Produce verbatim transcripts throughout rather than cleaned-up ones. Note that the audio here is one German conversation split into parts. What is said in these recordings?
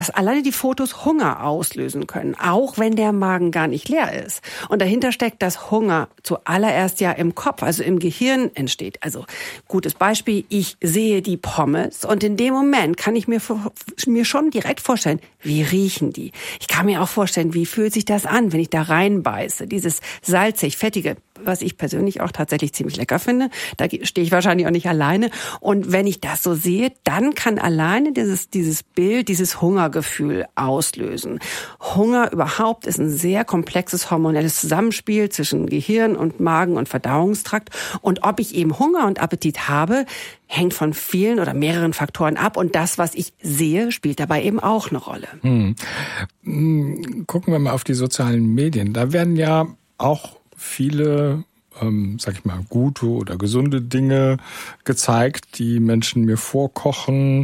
dass alleine die Fotos Hunger auslösen können, auch wenn der Magen gar nicht leer ist. Und dahinter steckt, dass Hunger zuallererst ja im Kopf, also im Gehirn entsteht. Also gutes Beispiel, ich sehe die Pommes und in dem Moment kann ich mir, mir schon direkt vorstellen, wie riechen die? Ich kann mir auch vorstellen, wie fühlt sich das an, wenn ich da reinbeiße. Dieses salzig, fettige, was ich persönlich auch tatsächlich ziemlich lecker finde. Da stehe ich wahrscheinlich auch nicht alleine. Und wenn ich das so sehe, dann kann alleine dieses, dieses Bild, dieses Hungergefühl auslösen. Hunger überhaupt ist ein sehr komplexes hormonelles Zusammenspiel zwischen Gehirn und Magen und Verdauungstrakt. Und ob ich eben Hunger und Appetit habe, hängt von vielen oder mehreren Faktoren ab. Und das, was ich sehe, spielt dabei eben auch eine Rolle. Hm. Gucken wir mal auf die sozialen Medien. Da werden ja auch viele, ähm, sag ich mal, gute oder gesunde Dinge gezeigt, die Menschen mir vorkochen.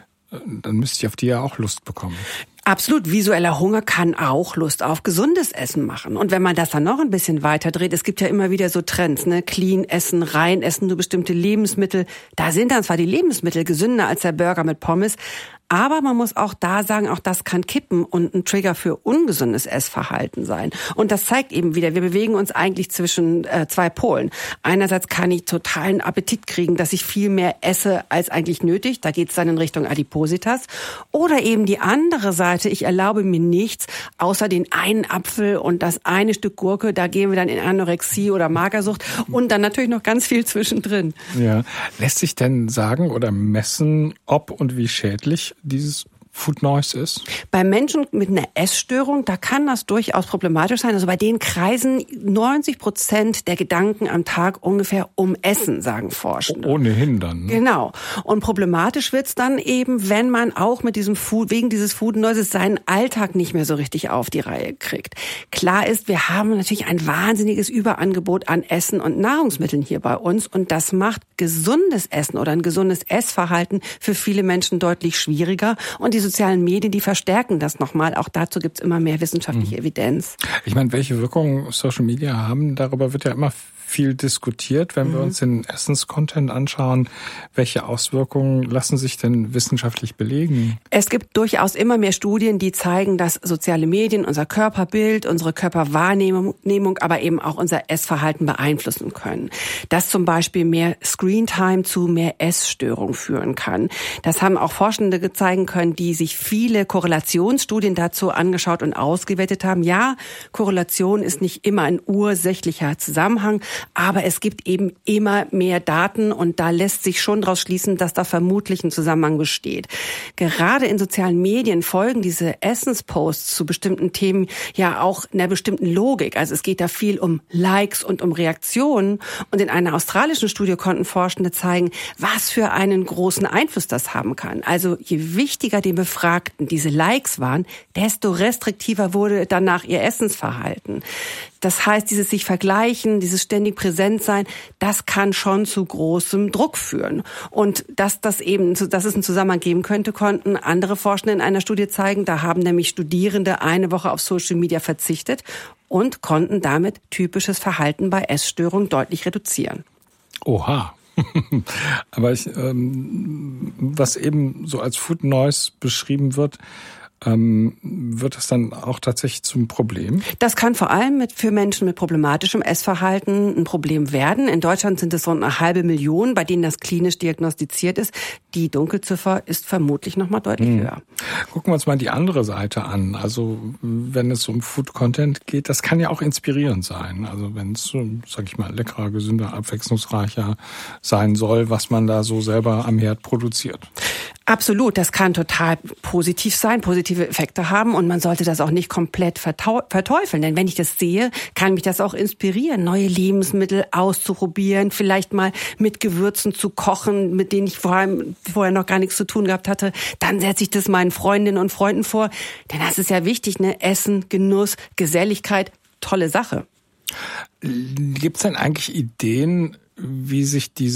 Dann müsste ich auf die ja auch Lust bekommen. Absolut. Visueller Hunger kann auch Lust auf gesundes Essen machen. Und wenn man das dann noch ein bisschen weiter dreht, es gibt ja immer wieder so Trends, ne? Clean essen, rein essen, nur bestimmte Lebensmittel. Da sind dann zwar die Lebensmittel gesünder als der Burger mit Pommes, aber man muss auch da sagen, auch das kann kippen und ein Trigger für ungesundes Essverhalten sein. Und das zeigt eben wieder, wir bewegen uns eigentlich zwischen äh, zwei Polen. Einerseits kann ich totalen Appetit kriegen, dass ich viel mehr esse als eigentlich nötig. Da geht es dann in Richtung Adipositas. Oder eben die andere Seite, ich erlaube mir nichts, außer den einen Apfel und das eine Stück Gurke. Da gehen wir dann in Anorexie oder Magersucht und dann natürlich noch ganz viel zwischendrin. Ja. Lässt sich denn sagen oder messen, ob und wie schädlich dieses Food Noise ist? Bei Menschen mit einer Essstörung, da kann das durchaus problematisch sein. Also bei denen kreisen neunzig Prozent der Gedanken am Tag ungefähr um Essen, sagen Forschende. Ohnehin dann. Ne? Genau. Und problematisch wird's dann eben, wenn man auch mit diesem Food, wegen dieses Food Noises seinen Alltag nicht mehr so richtig auf die Reihe kriegt. Klar ist, wir haben natürlich ein wahnsinniges Überangebot an Essen und Nahrungsmitteln hier bei uns. Und das macht gesundes Essen oder ein gesundes Essverhalten für viele Menschen deutlich schwieriger. Und die sozialen Medien, die verstärken das nochmal. Auch dazu gibt's immer mehr wissenschaftliche mhm. Evidenz. Ich meine, welche Wirkung Social Media haben, darüber wird ja immer viel diskutiert, wenn mhm. wir uns den Essenscontent anschauen. Welche Auswirkungen lassen sich denn wissenschaftlich belegen? Es gibt durchaus immer mehr Studien, die zeigen, dass soziale Medien unser Körperbild, unsere Körperwahrnehmung, aber eben auch unser Essverhalten beeinflussen können. Dass zum Beispiel mehr Screentime zu mehr Essstörung führen kann. Das haben auch Forschende zeigen können, die sich viele Korrelationsstudien dazu angeschaut und ausgewertet haben. Ja, Korrelation ist nicht immer ein ursächlicher Zusammenhang, aber es gibt eben immer mehr Daten und da lässt sich schon daraus schließen, dass da vermutlich ein Zusammenhang besteht. Gerade in sozialen Medien folgen diese Essensposts zu bestimmten Themen ja auch einer bestimmten Logik. Also es geht da viel um Likes und um Reaktionen. Und in einer australischen Studie konnten Forschende zeigen, was für einen großen Einfluss das haben kann. Also je wichtiger den Befragten diese Likes waren, desto restriktiver wurde danach ihr Essensverhalten. Das heißt, dieses sich vergleichen, dieses ständig präsent sein, das kann schon zu großem Druck führen. Und dass das eben, dass es einen Zusammenhang geben könnte, konnten andere Forschende in einer Studie zeigen. Da haben nämlich Studierende eine Woche auf Social Media verzichtet und konnten damit typisches Verhalten bei Essstörungen deutlich reduzieren. Oha. Aber ich, ähm, was eben so als Food Noise beschrieben wird, Ähm, wird es dann auch tatsächlich zum Problem? Das kann vor allem mit, für Menschen mit problematischem Essverhalten ein Problem werden. In Deutschland sind es rund eine halbe Million, bei denen das klinisch diagnostiziert ist. Die Dunkelziffer ist vermutlich noch mal deutlich hm. höher. Gucken wir uns mal die andere Seite an. Also wenn es um Food-Content geht, das kann ja auch inspirierend sein. Also wenn es, sag ich mal, leckerer, gesünder, abwechslungsreicher sein soll, was man da so selber am Herd produziert. Absolut, das kann total positiv sein, positive Effekte haben und man sollte das auch nicht komplett verteufeln, denn wenn ich das sehe, kann mich das auch inspirieren, neue Lebensmittel auszuprobieren, vielleicht mal mit Gewürzen zu kochen, mit denen ich vorher, vorher noch gar nichts zu tun gehabt hatte. Dann setze ich das meinen Freundinnen und Freunden vor, denn das ist ja wichtig, ne? Essen, Genuss, Geselligkeit, tolle Sache. Gibt es denn eigentlich Ideen, wie sich diese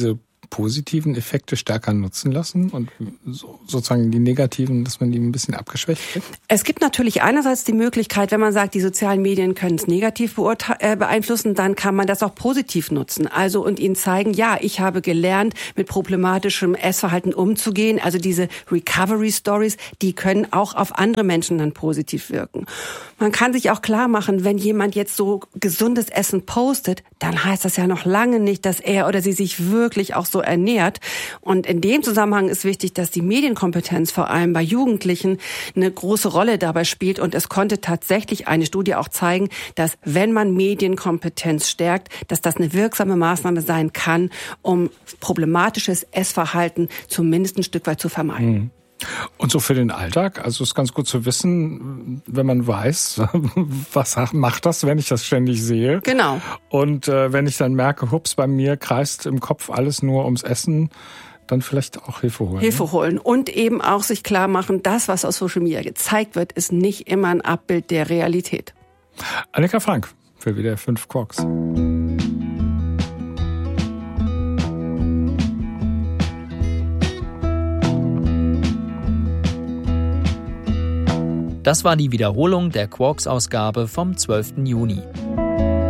positiven Effekte stärker nutzen lassen und so, sozusagen die negativen, dass man die ein bisschen abgeschwächt kriegt? Es gibt natürlich einerseits die Möglichkeit, wenn man sagt, die sozialen Medien können es negativ beurte- äh, beeinflussen, dann kann man das auch positiv nutzen. Also und ihnen zeigen, ja, ich habe gelernt, mit problematischem Essverhalten umzugehen. Also diese Recovery Stories, die können auch auf andere Menschen dann positiv wirken. Man kann sich auch klar machen, wenn jemand jetzt so gesundes Essen postet, dann heißt das ja noch lange nicht, dass er oder sie sich wirklich auch so ernährt. Und in dem Zusammenhang ist wichtig, dass die Medienkompetenz vor allem bei Jugendlichen eine große Rolle dabei spielt. Und es konnte tatsächlich eine Studie auch zeigen, dass wenn man Medienkompetenz stärkt, dass das eine wirksame Maßnahme sein kann, um problematisches Essverhalten zumindest ein Stück weit zu vermeiden. Mhm. Und so für den Alltag, also ist ganz gut zu wissen, wenn man weiß, was macht das, wenn ich das ständig sehe. Genau. Und äh, wenn ich dann merke, hups, bei mir kreist im Kopf alles nur ums Essen, dann vielleicht auch Hilfe holen. Hilfe holen und eben auch sich klar machen, das, was auf Social Media gezeigt wird, ist nicht immer ein Abbild der Realität. Annika Frank für W D R fünf Quarks. Das war die Wiederholung der Quarks-Ausgabe vom zwölften Juni.